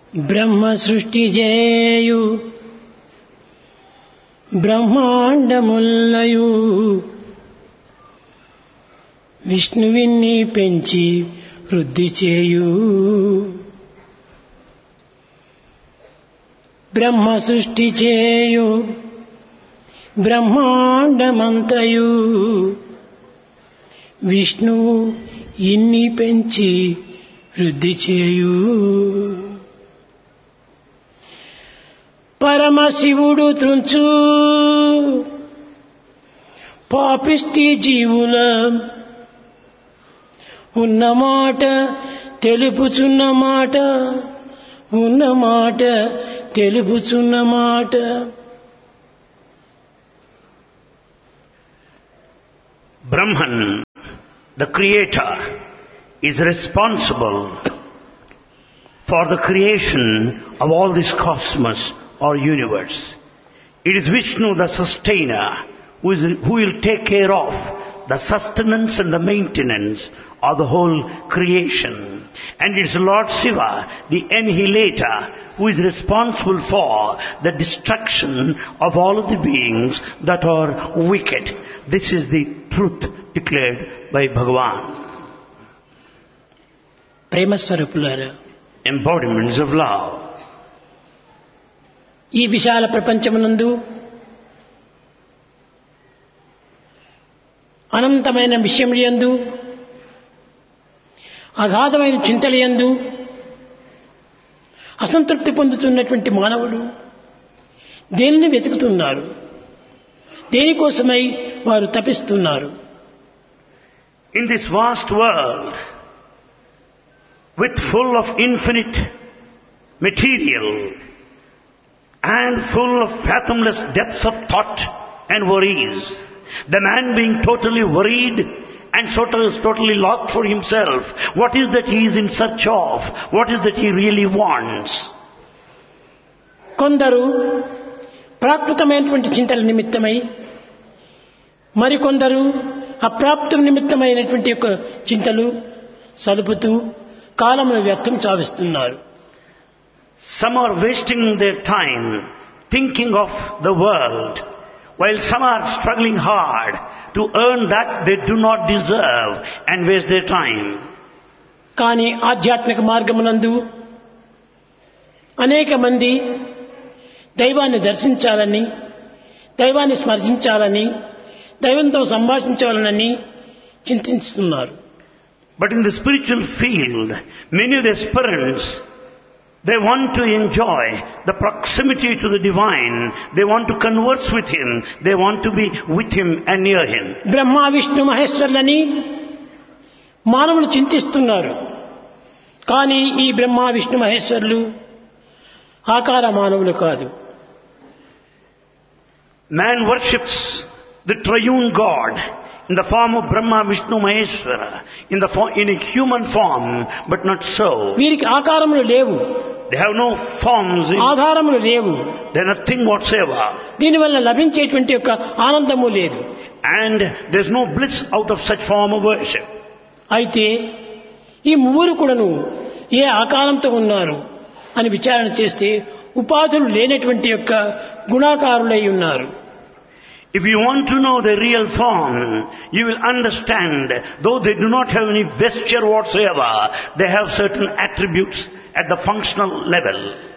బ్రహ్మ సృష్టి చేయు బ్రహ్మాండముల్లయు విష్ణువిని పెంచి వృద్ధి చేయు. బ్రహ్మ సృష్టి చేయు బ్రహ్మాండమంతయు విష్ణువు ఇన్ని పెంచి వృద్ధి చేయు. పరమశివుడు త్రుంచు పాపిష్టి జీవుల ఉన్నమాట తెలుపుచున్నమాట, ఉన్నమాట తెలుపుచున్నమాట. Brahman, the creator, is responsible for the creation of all this cosmos or universe. It is Vishnu, the sustainer, who will take care of the sustenance and the maintenance of the whole creation. And it is Lord Shiva, the annihilator, who is responsible for the destruction of all of the beings that are wicked. This is the truth declared by Bhagavan. ప్రేమ స్వరూపులారా, Embodiments of love. ఈ విశాల ప్రపంచమునందు అనంతమైన విషయములందు అగాధమైన చింతలయందు అసంతృప్తి పొందుతున్నటువంటి మానవులు దేనిని వెతుకుతున్నారు? దేనికోసమై వారు తపిస్తున్నారు? In this vast world, with full of infinite material and full of fathomless depths of thought and worries, the man being totally worried and totally lost for himself, what is that he is in search of? What is that he really wants? కొందరు ప్రాకృతమైనటువంటి చింతల నిమిత్తమై, మరికొందరు అప్రాప్త నిమిత్తమైనటువంటి యొక్క చింతలు సలుపుతూ కాలమును వ్యర్థం చావిస్తున్నారు. Some are wasting their time thinking of the world, while some are struggling hard to earn that they do not deserve and waste their time. కానీ ఆధ్యాత్మిక మార్గమునందు అనేక మంది దైవాన్ని దర్శించాలని, దైవాన్ని స్మరించాలని, దైవంతో సంభాషించాలని చింతిస్తున్నారు. But in the spiritual field, many of the aspirants, they want to enjoy the proximity to the divine. They want to converse with him. They want to be with him and near him. Brahma Vishnu మహేశ్వరులని మానవులు చింతిస్తున్నారు. కానీ ఈ బ్రహ్మ విష్ణు మహేశ్వరులు ఆకార మానవులు కాదు. Man worships the triune God in the form of Brahma, Vishnu, Maheshwara, in a human form, but not so. వీరికి ఆకారములు లేవు, They have no forms, ఆధారములు లేవు, they are nothing whatsoever. దీనివల్ల లభించేటువంటి యొక్క ఆనందము లేదు. And there is no bliss out of such form of worship. అయితే ఈ ముగ్గురు కూడాను ఏ ఆకారంతో ఉన్నారు అని విచారణ చేస్తే ఉపాధులు లేనటువంటి యొక్క గుణాకారులై ఉన్నారు. If you want to know the real form, you will understand, though they do not have any vesture whatsoever, they have certain attributes at the functional level.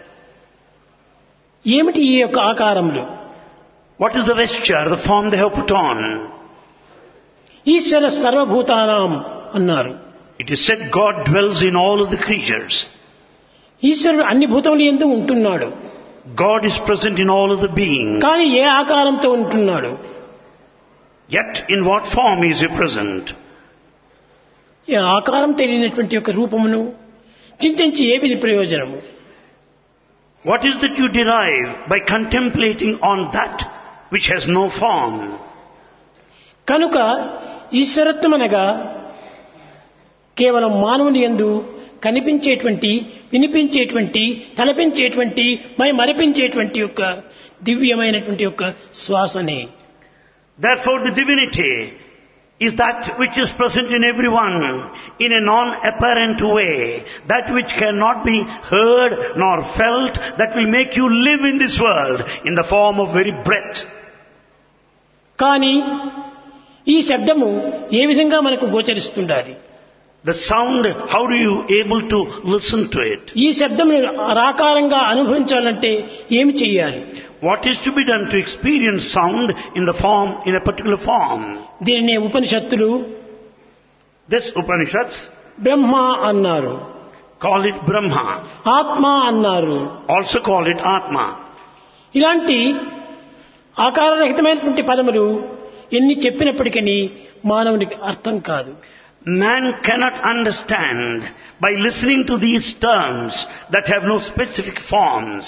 ఏమిటి ఈ యొక్క ఆకారములు? What is the vesture, the form they have put on? ఈశ్వర సర్వభూతానాం అన్నారు. It is said God dwells in all of the creatures. ఈశ్వరుడు అన్ని భూతములు యందు ఉంటున్నాడు. God is present in all of the beings. కానీ ఏ ఆకారంతో ఉంటున్నాడు? Yet in what form is he present? ఈ ఆకారం తెలియనటువంటి యొక్క రూపమును చింతించి ఏమిది ప్రయోజనము? What is that you derive by contemplating on that which has no form? కనుక ఈశ్వరత్వం అనగా కేవలం మానవుని యందు కనిపించేటువంటి, వినిపించేటువంటి, తలపించేటువంటి, మరిపించేటువంటి యొక్క దివ్యమైనటువంటి యొక్క శ్వాసనే. Therefore the divinity is that which is present in everyone in a non-apparent way, that which cannot be heard nor felt, that will make you live in this world in the form of very breath. కానీ ఈ శబ్దము ఏ విధంగా మనకు గోచరిస్తుండాలి? The sound, how do you able to listen to it? ఈ శబ్దమును ఆకారంగా అనుభవించాలంటే ఏమి చేయాలి? What is to be done to experience sound in the form, in a particular form? దీనినే ఉపనిషత్తులు This Upanishads బ్రహ్మ అన్నారు, call it Brahma, ఆత్మ అన్నారు. also call it Atma. ఇలాంటి ఆకారరహితమైనటువంటి పదములు ఎన్ని చెప్పినప్పటికీ మానవునికి అర్థం కాదు. Man cannot understand by listening to these terms that have no specific forms.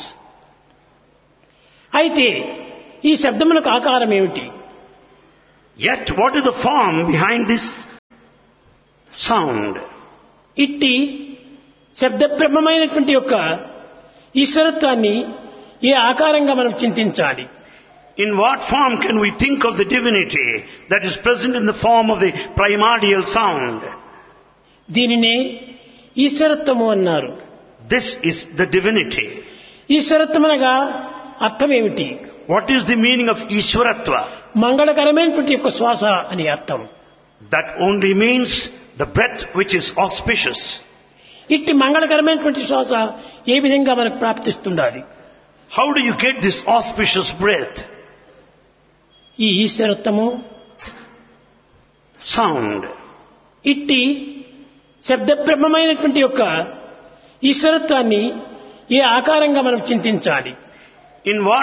అయితే ఈ శబ్దములకు ఆకారం ఏమిటి? Yet what is the form behind this sound? ఇట్టి శబ్దబ్రహ్మమైనటువంటి యొక్క ఈశ్వరత్వాన్ని ఏ ఆకారంగా మనం చింతించాలి? In what form can we think of the divinity that is present in the form of the primordial sound? దీనినే ఈశ్వరత్వము అన్నారు. This is the divinity. ఈశ్వరత్వమనగా అర్థం ఏమిటి? What is the meaning of Ishwaratva? మంగళకరమైనటువంటి యొక్క శ్వాస అని అర్థం. That only means the breath which is auspicious. ఇట్టి మంగళకరమైనటువంటి శ్వాస ఏ విధంగా మనకు ప్రాప్తిస్తుండాలి? How do you get this auspicious breath? ఈ ఈశ్వరత్వము Sound. ఇట్టి శబ్దబ్రహ్మమైనటువంటి యొక్క ఈశ్వరత్వాన్ని ఏ ఆకారంగా మనం చింతించాలి? In what